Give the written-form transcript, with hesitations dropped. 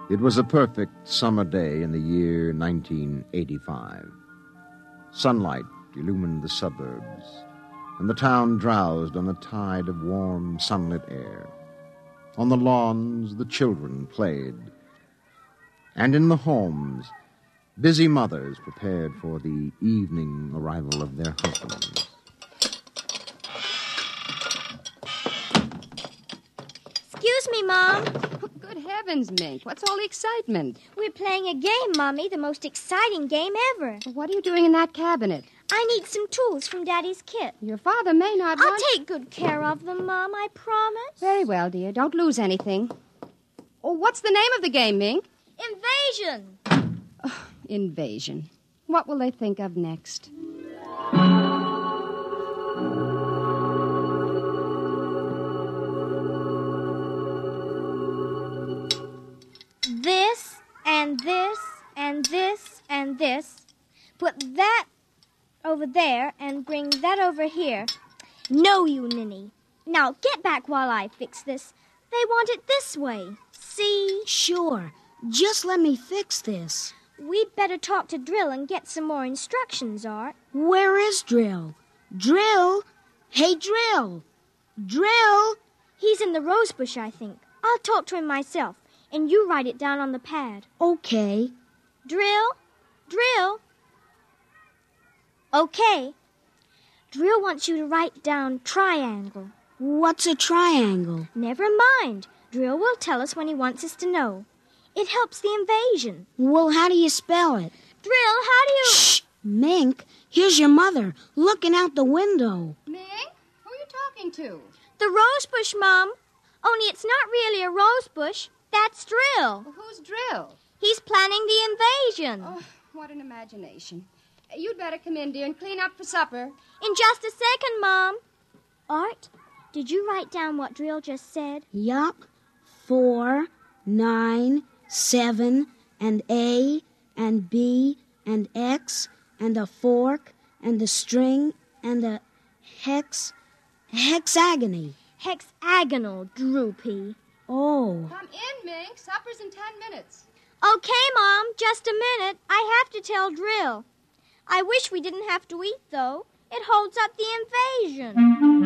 It was a perfect summer day in the year 1985. Sunlight illumined the suburbs, and the town drowsed on a tide of warm, sunlit air. On the lawns, the children played, and in the homes, busy mothers prepared for the evening arrival of their husbands. Excuse me, Mom. Good heavens, Mink. What's all the excitement? We're playing a game, Mommy, the most exciting game ever. What are you doing in that cabinet? I need some tools from Daddy's kit. Your father may not I'll want... take good care of them, Mom, I promise. Very well, dear. Don't lose anything. Oh, what's the name of the game, Mink? Invasion. Invasion. What will they think of next? This, and this, and this, and this. Put that over there and bring that over here. No, you ninny. Now get back while I fix this. They want it this way. See? Sure. Just let me fix this. We'd better talk to Drill and get some more instructions, Art. Where is Drill? Drill? Hey, Drill! Drill! He's in the rose bush, I think. I'll talk to him myself, and you write it down on the pad. Okay. Drill? Drill? Okay. Drill wants you to write down triangle. What's a triangle? Never mind. Drill will tell us when he wants us to know. It helps the invasion. Well, how do you spell it? Drill, how do you... Shh! Mink, here's your mother, looking out the window. Mink? Who are you talking to? The rose bush, Mom. Only it's not really a rose bush. That's Drill. Well, who's Drill? He's planning the invasion. Oh, what an imagination. You'd better come in, dear, and clean up for supper. In just a second, Mom. Art, did you write down what Drill just said? Yup. 4, 9, 7, and A, and B, and X, and a fork, and a string, and a hexagony. Hexagonal, Droopy. Oh. Come in, Mink. Supper's in 10 minutes. Okay, Mom, just a minute. I have to tell Drill. I wish we didn't have to eat, though. It holds up the invasion.